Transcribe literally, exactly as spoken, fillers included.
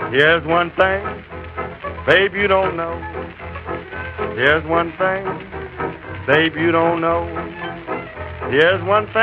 Here's one thing, babe, you don't know. Here's one thing, babe, you don't know. Here's one thing.